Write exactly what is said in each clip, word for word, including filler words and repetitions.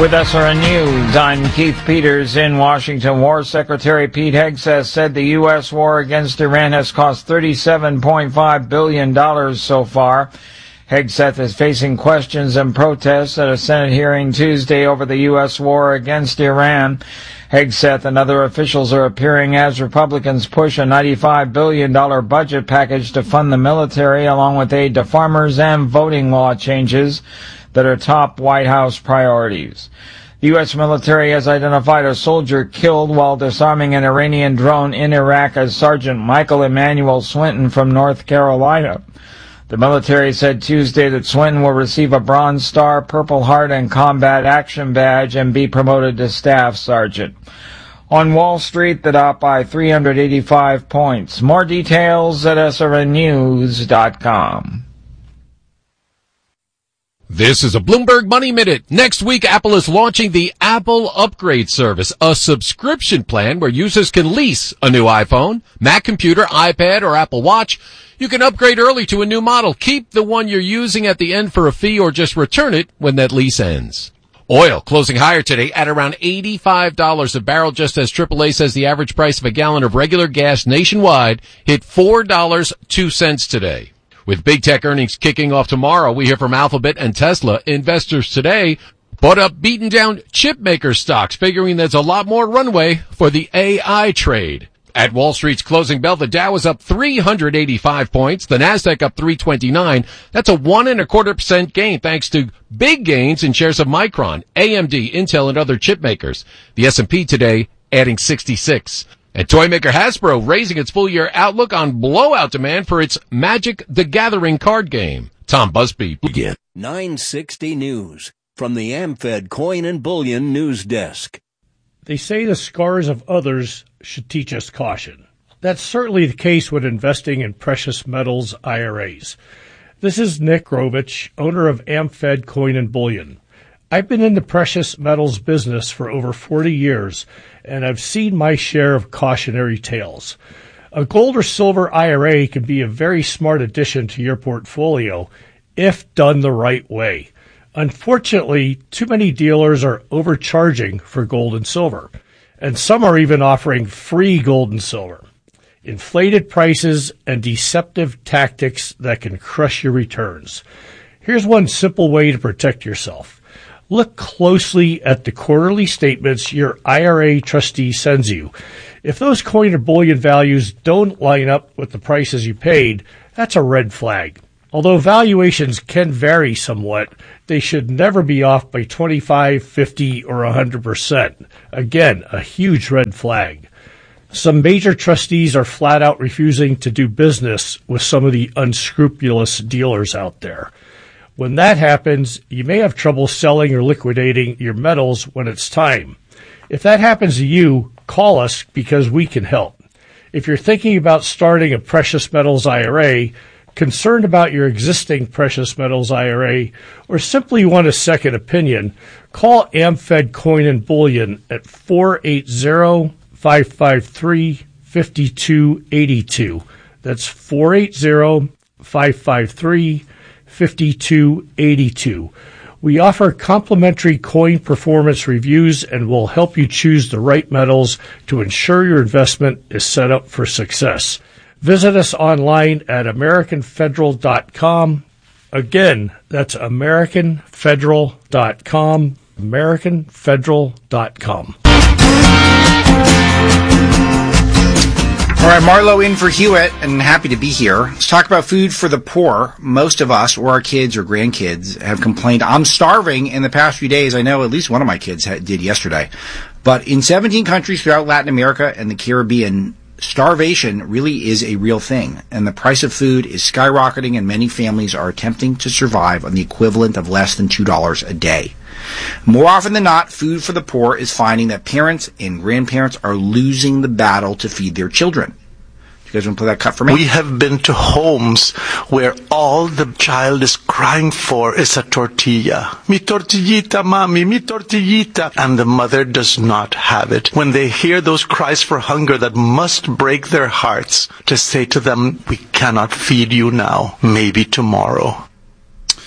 With S R N News, I'm Keith Peters in Washington. War Secretary Pete Hegseth said the U S war against Iran has cost thirty-seven point five billion dollars so far. Hegseth is facing questions and protests at a Senate hearing Tuesday over the U S war against Iran. Hegseth and other officials are appearing as Republicans push a ninety-five billion dollars budget package to fund the military, along with aid to farmers and voting law changes that are top White House priorities. The U S military has identified a soldier killed while disarming an Iranian drone in Iraq as Sergeant Michael Emmanuel Swinton from North Carolina. The military said Tuesday that Swinton will receive a Bronze Star, Purple Heart, and Combat Action Badge and be promoted to Staff Sergeant. On Wall Street, the Dow by three hundred eighty-five points. More details at S R N news dot com. This is a Bloomberg Money Minute. Next week, Apple is launching the Apple Upgrade Service, a subscription plan where users can lease a new iPhone, Mac computer, iPad, or Apple Watch. You can upgrade early to a new model, keep the one you're using at the end for a fee, or just return it when that lease ends. Oil closing higher today at around eighty-five dollars a barrel, just as triple A says the average price of a gallon of regular gas nationwide hit four dollars and two cents today. With big tech earnings kicking off tomorrow, we hear from Alphabet and Tesla. Investors today bought up beaten down chip maker stocks, figuring there's a lot more runway for the A I trade. At Wall Street's closing bell, the Dow is up three hundred eighty-five points, the Nasdaq up three twenty-nine. That's a one and a quarter percent gain thanks to big gains in shares of Micron, A M D, Intel, and other chip makers. The S and P today adding sixty-six. And toy maker Hasbro raising its full-year outlook on blowout demand for its Magic the Gathering card game. Tom Busby begin. nine sixty News from the AmFed Coin and Bullion News Desk. They say the scars of others should teach us caution. That's certainly the case when investing in precious metals I R As. This is Nick Grovich, owner of AmFed Coin and Bullion. I've been in the precious metals business for over forty years, and I've seen my share of cautionary tales. A gold or silver I R A can be a very smart addition to your portfolio if done the right way. Unfortunately, too many dealers are overcharging for gold and silver, and some are even offering free gold and silver. Inflated prices and deceptive tactics that can crush your returns. Here's one simple way to protect yourself. Look closely at the quarterly statements your I R A trustee sends you. If those coin or bullion values don't line up with the prices you paid, that's a red flag. Although valuations can vary somewhat, they should never be off by twenty-five, fifty, or one hundred percent. Again, a huge red flag. Some major trustees are flat out refusing to do business with some of the unscrupulous dealers out there. When that happens, you may have trouble selling or liquidating your metals when it's time. If that happens to you, call us because we can help. If you're thinking about starting a precious metals I R A, concerned about your existing precious metals I R A, or simply want a second opinion, call AmFed Coin and Bullion at four eight zero, five five three, five two eight two. That's four eight zero, five five three, five two eight two. We offer complimentary coin performance reviews and will help you choose the right metals to ensure your investment is set up for success. Visit us online at American Federal dot com. Again, that's American Federal dot com, American Federal dot com. All right, Marlo in for Hewitt, and happy to be here. Let's talk about food for the poor. Most of us, or our kids or grandkids, have complained, I'm starving in the past few days. I know at least one of my kids did yesterday. But in seventeen countries throughout Latin America and the Caribbean, starvation really is a real thing, and the price of food is skyrocketing, and many families are attempting to survive on the equivalent of less than two dollars a day. More often than not, Food for the Poor is finding that parents and grandparents are losing the battle to feed their children. You guys want to play that cut for me? We have been to homes where all the child is crying for is a tortilla. Mi tortillita, mami, mi tortillita. And the mother does not have it. When they hear those cries for hunger that must break their hearts, to say to them, we cannot feed you now, maybe tomorrow.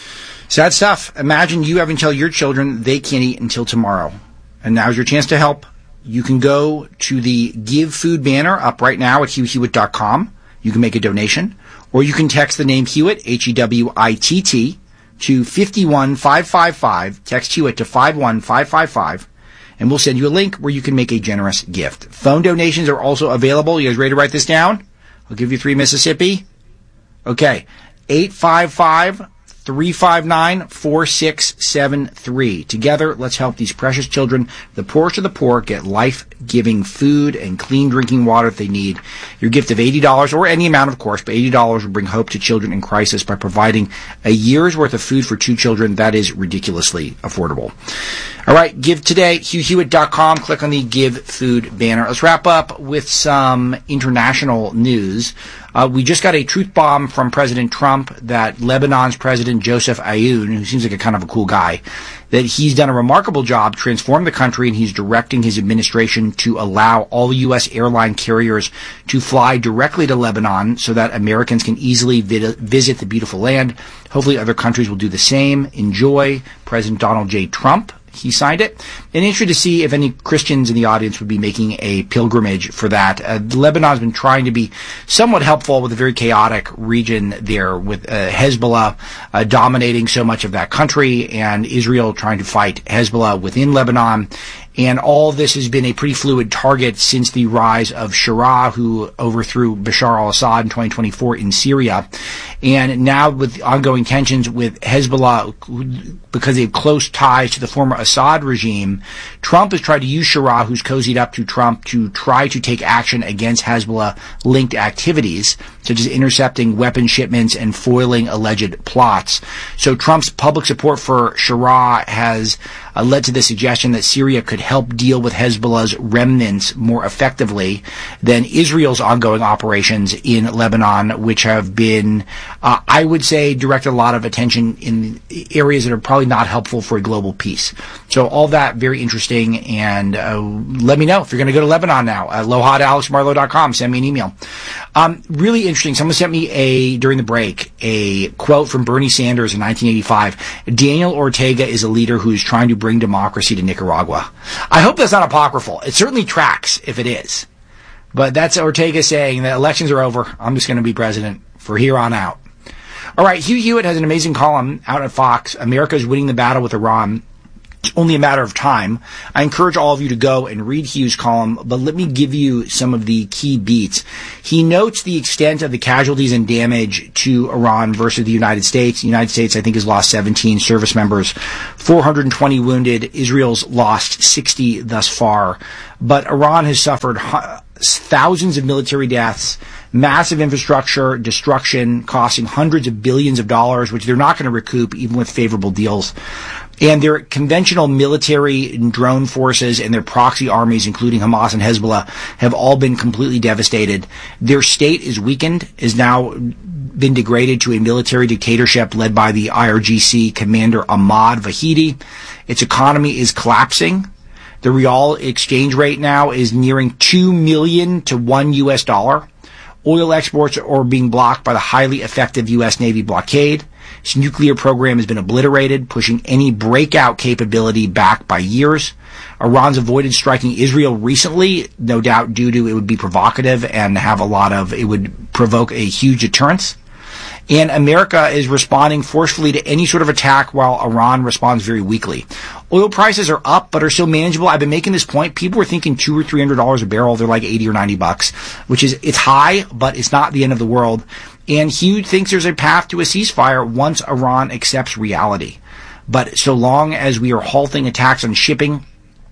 Sad stuff. Imagine you having to tell your children they can't eat until tomorrow. And now's your chance to help. You can go to the Give Food banner up right now at hugh hewitt dot com. You can make a donation. Or you can text the name Hewitt, H E W I T T, to five one five five five. Text Hewitt to five one five five five. And we'll send you a link where you can make a generous gift. Phone donations are also available. You guys ready to write this down? I'll give you three Mississippi. Okay. eight five five, three five nine, four six seven three. Together, let's help these precious children, the poorest of the poor, get life-giving food and clean drinking water that they need. Your gift of eighty dollars, or any amount, of course, but eighty dollars will bring hope to children in crisis by providing a year's worth of food for two children. That is ridiculously affordable. All right, give today, hugh hewitt dot com. Click on the Give Food banner. Let's wrap up with some international news. Uh, we just got a truth bomb from President Trump that Lebanon's President Joseph Aoun, who seems like a kind of a cool guy, that he's done a remarkable job, transformed the country, and he's directing his administration to allow all U S airline carriers to fly directly to Lebanon so that Americans can easily vid- visit the beautiful land. Hopefully other countries will do the same. Enjoy. President Donald J. Trump. He signed it. And interested to see if any Christians in the audience would be making a pilgrimage for that. Uh, Lebanon's been trying to be somewhat helpful with a very chaotic region there, with uh, Hezbollah uh, dominating so much of that country, and Israel trying to fight Hezbollah within Lebanon. And all of this has been a pretty fluid target since the rise of Shura, who overthrew Bashar al-Assad in twenty twenty-four in Syria. And now with ongoing tensions with Hezbollah, because they have close ties to the former Assad regime, Trump has tried to use Shura, who's cozied up to Trump, to try to take action against Hezbollah-linked activities, such as intercepting weapon shipments and foiling alleged plots. So Trump's public support for Shura has uh, led to the suggestion that Syria could help deal with Hezbollah's remnants more effectively than Israel's ongoing operations in Lebanon, which have been, uh, I would say, directed a lot of attention in areas that are probably not helpful for a global peace. So all that very interesting, and uh, let me know if you're going to go to Lebanon now. Uh, aloha at alex marlow dot com. Send me an email. Um, really interesting. Someone sent me a, during the break, a quote from Bernie Sanders in nineteen eighty-five. Daniel Ortega is a leader who is trying to bring democracy to Nicaragua. I hope that's not apocryphal. It certainly tracks if it is. But that's Ortega saying that elections are over. I'm just going to be president for here on out. All right, Hugh Hewitt has an amazing column out at Fox. America is winning the battle with Iran. It's only a matter of time. I encourage all of you to go and read Hugh's column, but let me give you some of the key beats. He notes the extent of the casualties and damage to Iran versus the United States. The United States, I think, has lost seventeen service members, four hundred twenty wounded. Israel's lost sixty thus far. But Iran has suffered thousands of military deaths, massive infrastructure destruction costing hundreds of billions of dollars, which they're not going to recoup even with favorable deals. And their conventional military and drone forces and their proxy armies, including Hamas and Hezbollah, have all been completely devastated. Their state is weakened, is now been degraded to a military dictatorship led by the I R G C commander Ahmad Vahidi. Its economy is collapsing. The real exchange rate now is nearing two million to one U S dollar. Oil exports are being blocked by the highly effective U S Navy blockade. Its nuclear program has been obliterated, pushing any breakout capability back by years. Iran's avoided striking Israel recently, no doubt due to it would be provocative and have a lot of, it would provoke a huge deterrence. And America is responding forcefully to any sort of attack while Iran responds very weakly. Oil prices are up, but are still manageable. I've been making this point. People were thinking two or three hundred dollars a barrel. They're like eighty or ninety bucks, which is, it's high, but it's not the end of the world. And Hugh thinks there's a path to a ceasefire once Iran accepts reality. But so long as we are halting attacks on shipping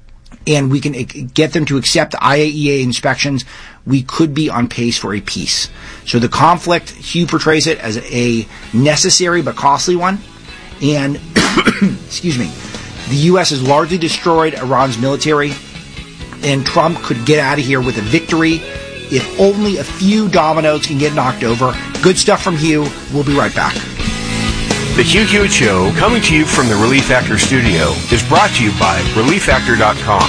and we can get them to accept I A E A inspections, we could be on pace for a peace. So the conflict, Hugh portrays it as a necessary but costly one. And, excuse me, the U S has largely destroyed Iran's military, and Trump could get out of here with a victory if only a few dominoes can get knocked over. Good stuff from Hugh. We'll be right back. The Hugh Hewitt Show, coming to you from the Relief Factor studio, is brought to you by relief factor dot com.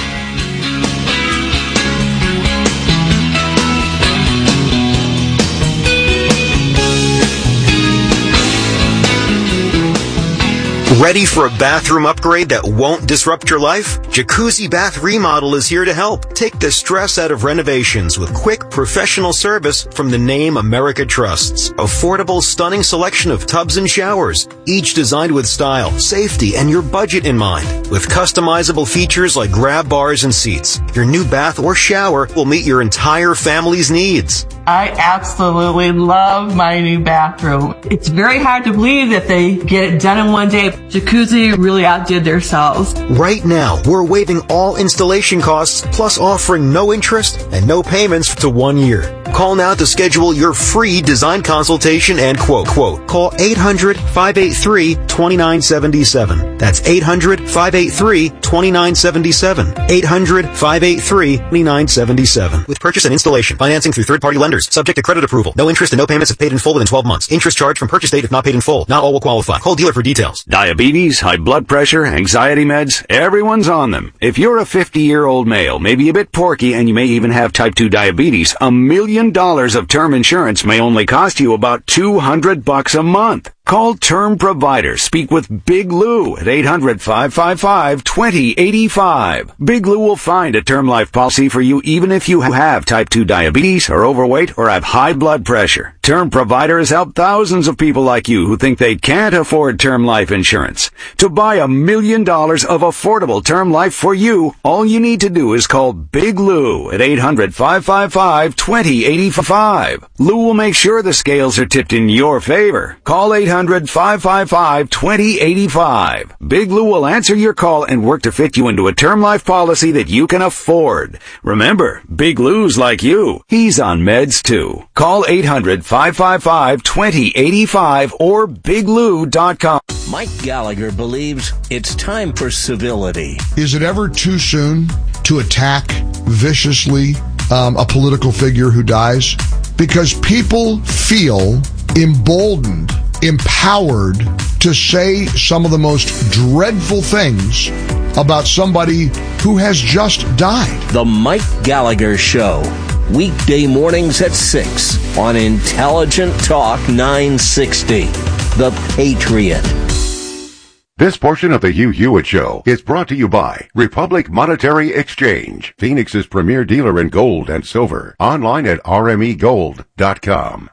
Ready for a bathroom upgrade that won't disrupt your life? Jacuzzi Bath Remodel is here to help. Take the stress out of renovations with quick, professional service from the name America trusts. Affordable, stunning selection of tubs and showers, each designed with style, safety, and your budget in mind. With customizable features like grab bars and seats, your new bath or shower will meet your entire family's needs. I absolutely love my new bathroom. It's very hard to believe that they get it done in one day. Jacuzzi really outdid themselves. Right now, we're waiving all installation costs, plus offering no interest and no payments to one year. Call now to schedule your free design consultation and quote, quote. Call eight hundred, five eight three, two nine seven seven. That's eight hundred, five eight three, two nine seven seven. eight hundred, five eight three, two nine seven seven. With purchase and installation, financing through third-party lenders, subject to credit approval. No interest and no payments if paid in full within twelve months. Interest charged from purchase date if not paid in full. Not all will qualify. Call dealer for details. Diabetes, high blood pressure, anxiety meds, everyone's on them. If you're a fifty-year-old male, maybe a bit porky, and you may even have type two diabetes, a million dollars of term insurance may only cost you about two hundred bucks a month. Call Term Provider. Speak with Big Lou at eight hundred, five five five, two zero eight five. Big Lou will find a term life policy for you even if you have type two diabetes, are overweight, or have high blood pressure. Term Provider has helped thousands of people like you who think they can't afford term life insurance. To buy a million dollars of affordable term life for you, all you need to do is call Big Lou at eight hundred, five five five, two zero eight five. Lou will make sure the scales are tipped in your favor. Call eight hundred, five five five, two zero eight five. Big Lou will answer your call and work to fit you into a term life policy that you can afford. Remember, Big Lou's like you. He's on meds too. Call eight hundred, five five five, two zero eight five or big lou dot com. Mike Gallagher believes it's time for civility. Is it ever too soon to attack viciously um, a political figure who dies? Because people feel emboldened, empowered to say some of the most dreadful things about somebody who has just died. The Mike Gallagher Show, weekday mornings at six on Intelligent Talk nine sixty, The Patriot. This portion of the Hugh Hewitt Show is brought to you by Republic Monetary Exchange, Phoenix's premier dealer in gold and silver. Online at r m e gold dot com.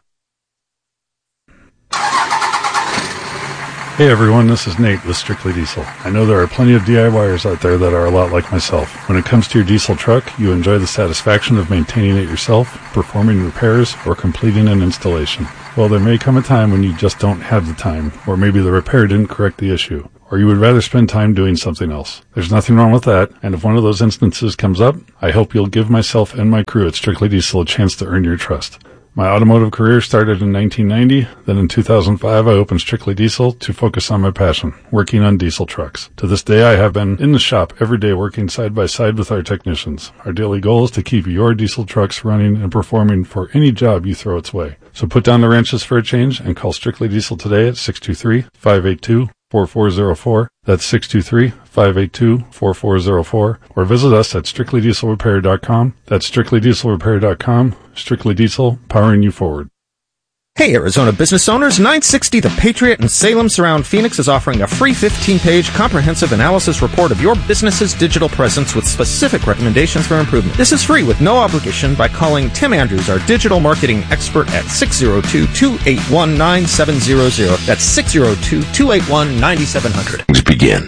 Hey everyone, this is Nate with Strictly Diesel. I know there are plenty of DIYers out there that are a lot like myself. When it comes to your diesel truck, you enjoy the satisfaction of maintaining it yourself, performing repairs, or completing an installation. Well, there may come a time when you just don't have the time, or maybe the repair didn't correct the issue, or you would rather spend time doing something else. There's nothing wrong with that, and if one of those instances comes up, I hope you'll give myself and my crew at Strictly Diesel a chance to earn your trust. My automotive career started in nineteen ninety, then in two thousand five I opened Strictly Diesel to focus on my passion, working on diesel trucks. To this day I have been in the shop every day working side by side with our technicians. Our daily goal is to keep your diesel trucks running and performing for any job you throw its way. So put down the wrenches for a change and call Strictly Diesel today at six two three, five eight two, four four zero four. That's six two three, five eight two, four four zero four. Or visit us at strictly diesel repair dot com. That's strictly diesel repair dot com. Strictly Diesel, powering you forward. Hey Arizona business owners, nine sixty The Patriot and Salem Surround Phoenix is offering a free fifteen-page comprehensive analysis report of your business's digital presence with specific recommendations for improvement. This is free with no obligation by calling Tim Andrews, our digital marketing expert, at six oh two, two eight one, nine seven zero zero. That's six oh two, two eight one, nine seven zero zero. Let's begin.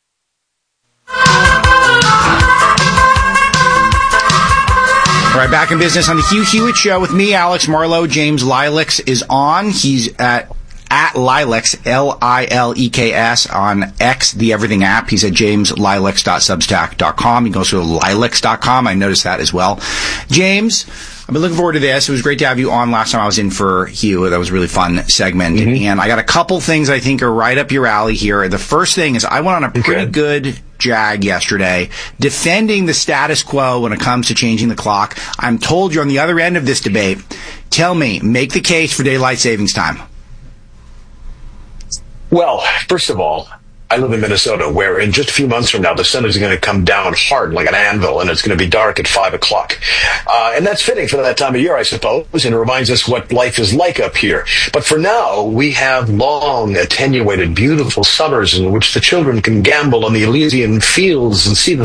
All right, back in business on the Hugh Hewitt Show with me, Alex Marlowe. James Lileks is on. He's at at Lileks, L I L E K S, on X, the Everything app. He's at james lileks dot substack dot com. You can go to lileks dot com. I noticed that as well. James, I've been looking forward to this. It was great to have you on last time I was in for Hugh. That was a really fun segment. Mm-hmm. And I got a couple things I think are right up your alley here. The first thing is I went on a pretty okay. good jag yesterday defending the status quo when it comes to changing the clock. I'm told you're on the other end of this debate. Tell me, make the case for daylight savings time. Well, first of all, I live in Minnesota, where in just a few months from now, the sun is going to come down hard like an anvil, and it's going to be dark at five o'clock. Uh, and that's fitting for that time of year, I suppose, and it reminds us what life is like up here. But for now, we have long, attenuated, beautiful summers in which the children can gamble on the Elysian fields and see the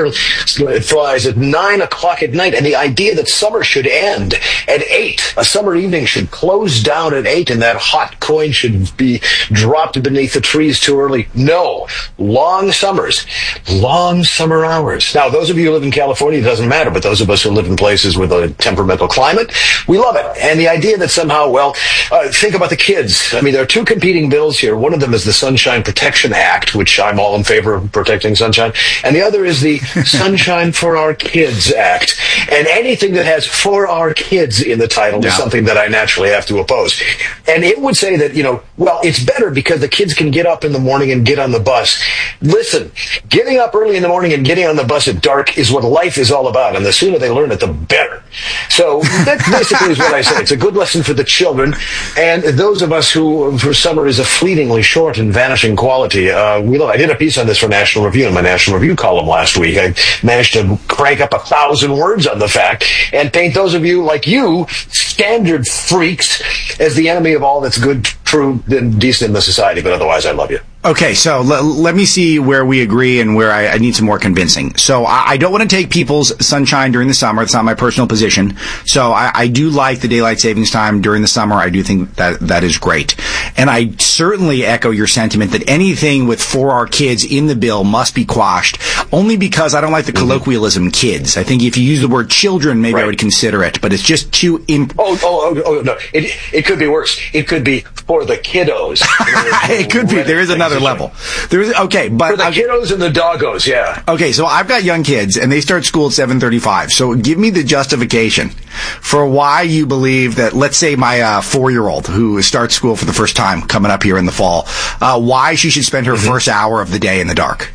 fireflies at nine o'clock at night. And the idea that summer should end at eight, a summer evening should close down at eight, and that hot coin should be dropped beneath the trees too early. No, long summers, long summer hours. Now, those of you who live in California, it doesn't matter, but those of us who live in places with a temperamental climate, we love it. And the idea that somehow, well, uh, think about the kids. I mean, there are two competing bills here. One of them is the Sunshine Protection Act, which I'm all in favor of protecting sunshine, and the other is the Sunshine for Our Kids Act. And anything that has "for our kids" in the title yeah. is something that I naturally have to oppose. And it would say that, you know, well, it's better because the kids can get up in the morning and get on the bus. Listen, getting up early in the morning and getting on the bus at dark is what life is all about, and the sooner they learn it, the better. So that basically is what I say. It's a good lesson for the children, and those of us who, for summer is a fleetingly short and vanishing quality, uh, we love. I did a piece on this for National Review in my National Review column last week. I managed to crank up a thousand words on the fact and paint those of you like you, standard freaks, as the enemy of all that's good, true, and decent in the society. But otherwise, I love you. Okay, so l- let me see where we agree and where I, I need some more convincing. So I, I don't want to take people's sunshine during the summer. It's not my personal position. So I, I do like the daylight savings time during the summer. I do think that that is great. And I certainly echo your sentiment that anything with "for our kids" in the bill must be quashed, only because I don't like the mm-hmm. colloquialism "kids." I think if you use the word "children," maybe right. I would consider it, but it's just too imp- Oh, oh, oh, oh, no. It, it could be worse. It could be "for the kiddos." It could be. There is another level. There is okay, but for the kiddos and the doggos, yeah. Okay, so I've got young kids, and they start school at seven thirty-five. So give me the justification for why you believe that. Let's say my uh, four-year-old who starts school for the first time coming up here in the fall, uh, why she should spend her mm-hmm. first hour of the day in the dark.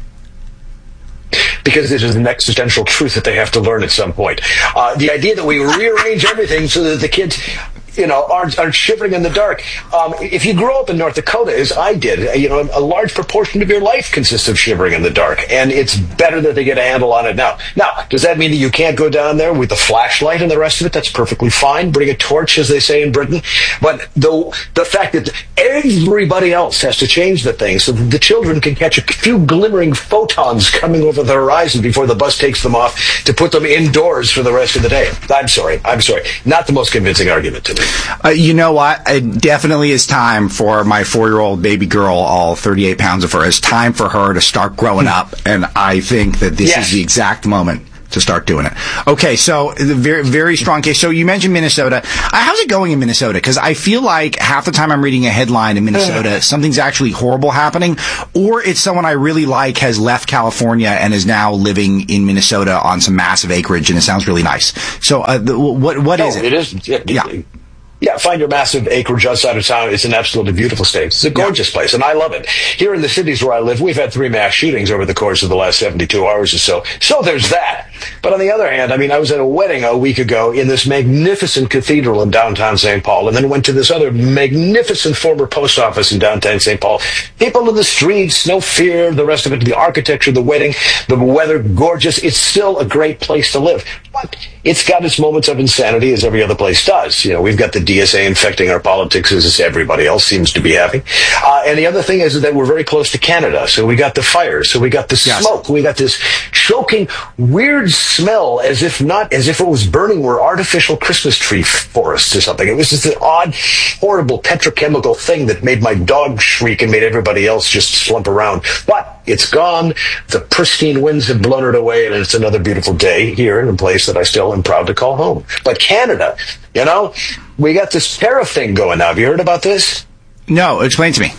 Because it is an existential truth that they have to learn at some point. Uh, the idea that we rearrange everything so that the kids, you know, aren't, aren't shivering in the dark. Um, if you grow up in North Dakota, as I did, you know, a large proportion of your life consists of shivering in the dark, and it's better that they get a handle on it now. Now, does that mean that you can't go down there with a flashlight and the rest of it? That's perfectly fine. Bring a torch, as they say in Britain. But the the fact that everybody else has to change the thing so that the children can catch a few glimmering photons coming over the horizon before the bus takes them off to put them indoors for the rest of the day. I'm sorry. I'm sorry. Not the most convincing argument to me. Uh, you know what? It definitely is time for my four-year-old baby girl, all thirty-eight pounds of her. It's time for her to start growing up, and I think that this yes. is the exact moment to start doing it. Okay, so the very, very strong case. So you mentioned Minnesota. Uh, how's it going in Minnesota? Because I feel like half the time I'm reading a headline in Minnesota, something's actually horrible happening, or it's someone I really like has left California and is now living in Minnesota on some massive acreage, and it sounds really nice. So uh, the, what what no, is it? It is. Yeah. yeah. Yeah, find your massive acreage outside of town. It's an absolutely beautiful state. It's a gorgeous yeah. place, and I love it. Here in the cities where I live, we've had three mass shootings over the course of the last seventy-two hours or so. So there's that. But on the other hand, I mean, I was at a wedding a week ago in this magnificent cathedral in downtown Saint Paul, and then went to this other magnificent former post office in downtown Saint Paul. People in the streets, no fear, the rest of it, the architecture, the wedding, the weather, gorgeous. It's still a great place to live. But it's got its moments of insanity, as every other place does. You know, we've got the D S A infecting our politics, as everybody else seems to be having. Uh, and the other thing is that we're very close to Canada, so we got the fires, so we got the yes. smoke, we got this choking, weird smell, as if not, as if it was burning were artificial Christmas tree forests or something. It was just an odd, horrible petrochemical thing that made my dog shriek and made everybody else just slump around. But it's gone. The pristine winds have blown it away, and it's another beautiful day here in a place that I still am proud to call home. But Canada, you know, we got this tariff thing going now. Have you heard about this? No, explain to me.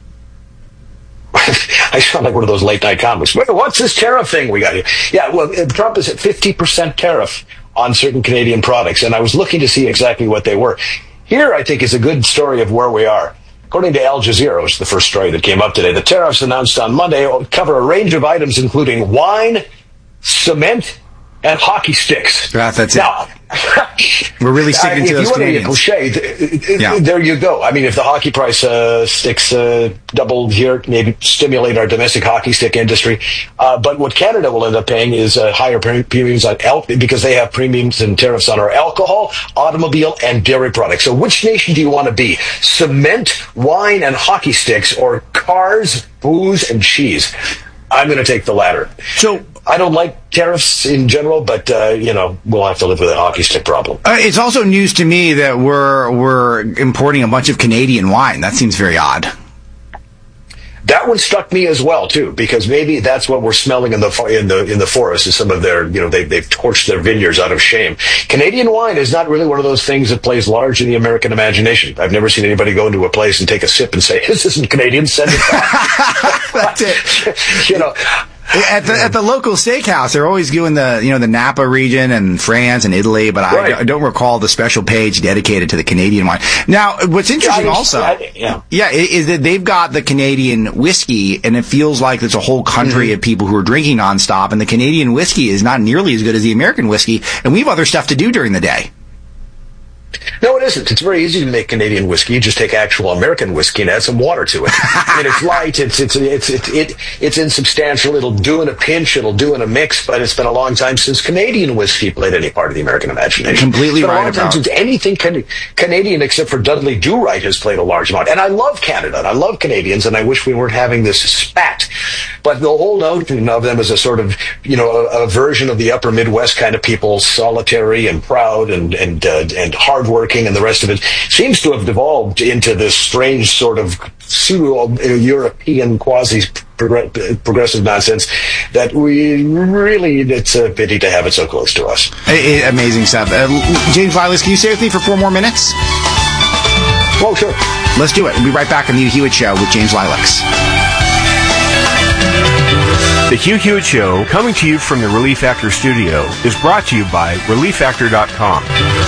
I sound like one of those late night comics. What's this tariff thing we got here? Yeah, well, Trump is at fifty percent tariff on certain Canadian products, and I was looking to see exactly what they were. Here, I think, is a good story of where we are. According to Al Jazeera, which is the first story that came up today, the tariffs announced on Monday will cover a range of items including wine, cement, and hockey sticks. Yeah, that's it. Now, we're really sticking I, to those If you want to be a Canadians. cliche, th- th- Yeah. there you go. I mean, if the hockey price uh, sticks uh, doubled here, maybe stimulate our domestic hockey stick industry. Uh, but what Canada will end up paying is uh, higher pre- premiums on elk because they have premiums and tariffs on our alcohol, automobile, and dairy products. So which nation do you want to be? Cement, wine, and hockey sticks, or cars, booze, and cheese? I'm going to take the latter. So I don't like tariffs in general, but uh, you know, we'll have to live with a hockey stick problem. Uh, it's also news to me that we're we're importing a bunch of Canadian wine. That seems very odd. That one struck me as well too, because maybe that's what we're smelling in the in the in the forest. Is some of their, you know, they they've torched their vineyards out of shame. Canadian wine is not really one of those things that plays large in the American imagination. I've never seen anybody go into a place and take a sip and say, "This isn't Canadian." Send it back. That's it. You know. At the at the local steakhouse, they're always doing the you know the Napa region and France and Italy, but Right. I, I don't recall the special page dedicated to the Canadian wine. Now, what's interesting Yeah, I also, I, yeah. yeah, i- is that they've got the Canadian whiskey, and it feels like there's a whole country Mm-hmm. of people who are drinking nonstop, and the Canadian whiskey is not nearly as good as the American whiskey, and we have other stuff to do during the day. No, it isn't. It's very easy to make Canadian whiskey. You just take actual American whiskey and add some water to it. I mean, it's light. It's it's it's it's it, it's insubstantial. It'll do in a pinch. It'll do in a mix. But it's been a long time since Canadian whiskey played any part of the American imagination. Completely it's been right a long time about- since anything can, Canadian except for Dudley Do-Right has played a large amount. And I love Canada. And I love Canadians. And I wish we weren't having this spat. But the whole notion of them as a sort of, you know, a, a version of the upper Midwest kind of people, solitary and proud and and uh, and hardworking and the rest of it, seems to have devolved into this strange sort of pseudo-European quasi-progressive nonsense that we really, it's a pity to have it so close to us. I- I- amazing stuff. Uh, James Lilas, can you stay with me for four more minutes? Oh, sure. Let's do it. We'll be right back on the Hugh Hewitt Show with James Lilacs. The Hugh Hewitt Show, coming to you from the Relief Factor studio, is brought to you by relief factor dot com.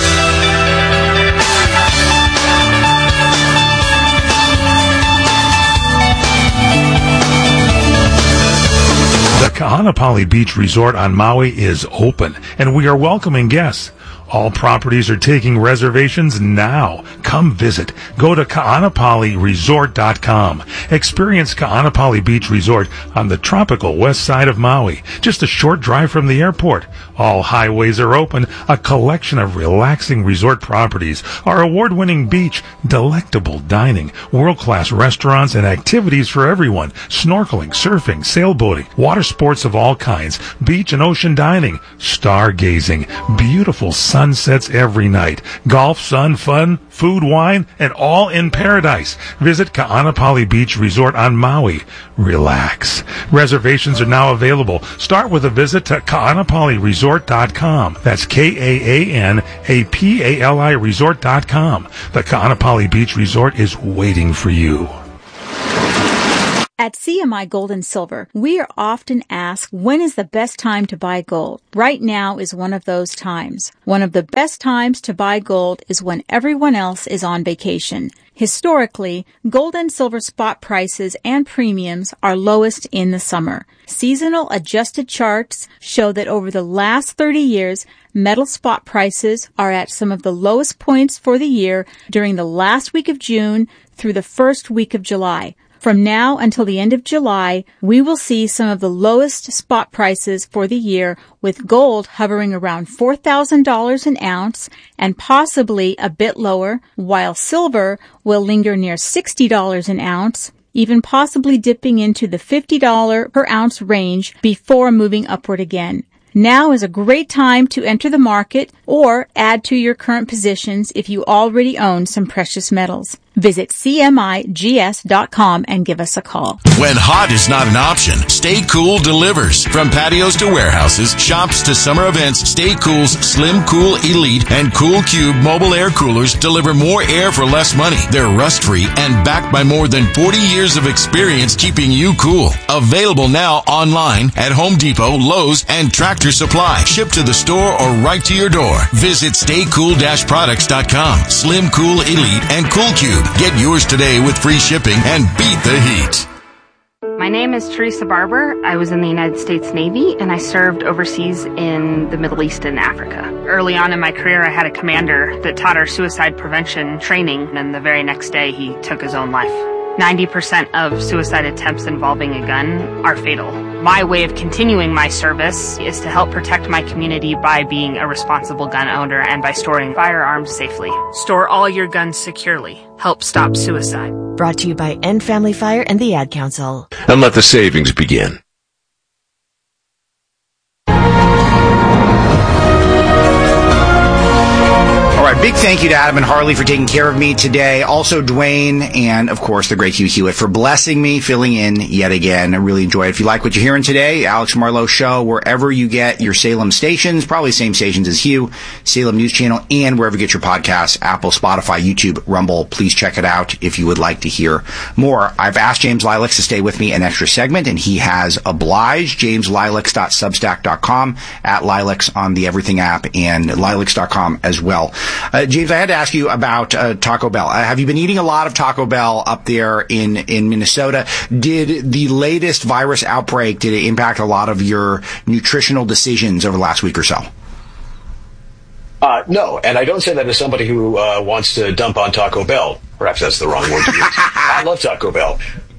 The Kahanapali Beach Resort on Maui is open, and we are welcoming guests. All properties are taking reservations now. Come visit. Go to kahanapali resort dot com. Experience Kahanapali Beach Resort on the tropical west side of Maui, just a short drive from the airport. All highways are open, a collection of relaxing resort properties, our award-winning beach, delectable dining, world-class restaurants, and activities for everyone. Snorkeling, surfing, sailboating, water sports of all kinds, beach and ocean dining, stargazing, beautiful sunsets every night, golf, sun, fun, food, wine, and all in paradise. Visit Kahanapali Beach Resort on Maui. Relax. Reservations are now available. Start with a visit to kahanapali resort dot com. That's K A A N A P A L I resort dot com. The Kahanapali Beach Resort is waiting for you. At C M I Gold and Silver, we are often asked, when is the best time to buy gold? Right now is one of those times. One of the best times to buy gold is when everyone else is on vacation. Historically, gold and silver spot prices and premiums are lowest in the summer. Seasonal adjusted charts show that over the last thirty years, metal spot prices are at some of the lowest points for the year during the last week of June through the first week of July. From now until the end of July, we will see some of the lowest spot prices for the year, with gold hovering around four thousand dollars an ounce and possibly a bit lower, while silver will linger near sixty dollars an ounce, even possibly dipping into the fifty dollars per ounce range before moving upward again. Now is a great time to enter the market or add to your current positions if you already own some precious metals. Visit C M I G S dot com and give us a call. When hot is not an option, Stay Cool delivers. From patios to warehouses, shops to summer events, Stay Cool's Slim Cool Elite and Cool Cube mobile air coolers deliver more air for less money. They're rust-free and backed by more than forty years of experience keeping you cool. Available now online at Home Depot, Lowe's, and Tractor Supply. Shipped to the store or right to your door. Visit stay cool dash products dot com. Slim Cool Elite and Cool Cube. Get yours today with free shipping and beat the heat. My name is Teresa Barber. I was in the United States Navy, and I served overseas in the Middle East and Africa. Early on in my career, I had a commander that taught our suicide prevention training, and the very next day, he took his own life. ninety percent of suicide attempts involving a gun are fatal. My way of continuing my service is to help protect my community by being a responsible gun owner and by storing firearms safely. Store all your guns securely. Help stop suicide. Brought to you by End Family Fire and the Ad Council. And let the savings begin. All right, big thank you to Adam and Harley for taking care of me today. Also, Dwayne and, of course, the great Hugh Hewitt for blessing me, filling in yet again. I really enjoy it. If you like what you're hearing today, Alex Marlowe Show, wherever you get your Salem stations, probably same stations as Hugh, Salem News Channel, and wherever you get your podcasts, Apple, Spotify, YouTube, Rumble. Please check it out if you would like to hear more. I've asked James Lileks to stay with me an extra segment, and he has obliged. james lileks dot substack dot com, at Lileks on the Everything app, and lileks dot com as well. Uh, James, I had to ask you about uh, Taco Bell. Uh, have you been eating a lot of Taco Bell up there in, in Minnesota? Did the latest virus outbreak, did it impact a lot of your nutritional decisions over the last week or so? Uh, no, and I don't say that as somebody who uh, wants to dump on Taco Bell. Perhaps that's the wrong word to use. I love Taco Bell.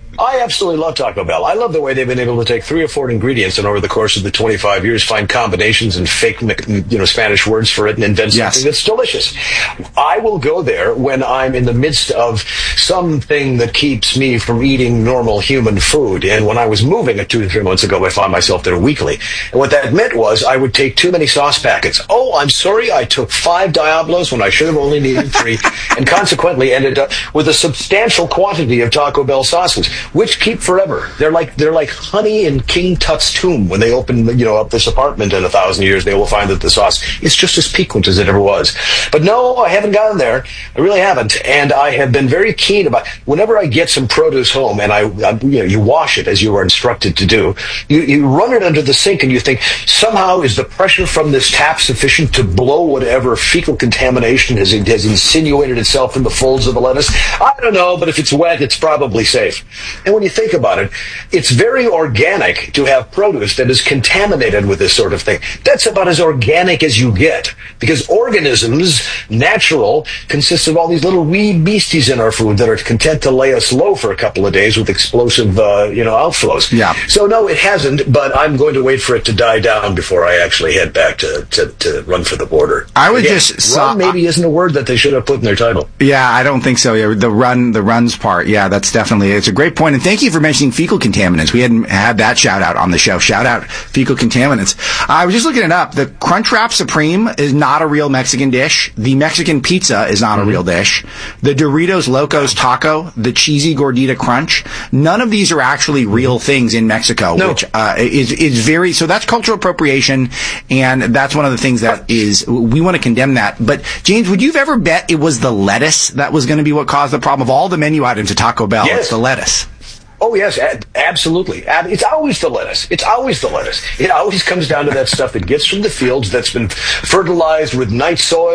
I absolutely love Taco Bell. I love the way they've been able to take three or four ingredients and over the course of the twenty-five years find combinations and fake, you know, Spanish words for it and invent yes. something that's delicious. I will go there when I'm in the midst of something that keeps me from eating normal human food. And when I was moving two or three months ago, I found myself there weekly. And what that meant was I would take too many sauce packets. Oh, I'm sorry, I took five Diablos when I should have only needed three, and consequently ended up with a substantial quantity of Taco Bell sauces, which keep forever. They're like they're like honey in King Tut's tomb. When they open, you know, up this apartment in a thousand years, they will find that the sauce is just as piquant as it ever was. But no, I haven't gotten there. I really haven't, and I have been very keen about. Whenever I get some produce home, and I, I you know, you wash it as you are instructed to do. You you run it under the sink, and you think somehow is the pressure from this tap sufficient to blow whatever fecal contamination has has insinuated itself in the folds of the lettuce? I don't know, but if it's wet, it's probably safe. And when you think about it, it's very organic to have produce that is contaminated with this sort of thing. That's about as organic as you get, because organisms, natural, consist of all these little wee beasties in our food that are content to lay us low for a couple of days with explosive, uh, you know, outflows. Yeah. So no, it hasn't, but I'm going to wait for it to die down before I actually head back to, to, to run for the border. I would Again, just run saw, maybe isn't a word that they should have put in their title. Yeah, I don't think so. Yeah, the run, the runs part. Yeah, that's definitely, it's a great point. And thank you for mentioning fecal contaminants. We hadn't had that shout out on the show. Shout out fecal contaminants. I was just looking it up. The Crunchwrap Supreme is not a real Mexican dish. The Mexican pizza is not mm-hmm. a real dish. The Doritos Locos Taco, the Cheesy Gordita Crunch, none of these are actually real things in Mexico, no. which uh, is is very, so that's cultural appropriation, and that's one of the things that is, we want to condemn that. But James, would you have ever bet it was the lettuce that was going to be what caused the problem? Of all the menu items at Taco Bell, yes. it's the lettuce. Oh, yes, ad- absolutely. Ad- it's always the lettuce. It's always the lettuce. It always comes down to that stuff that gets from the fields that's been fertilized with night soil.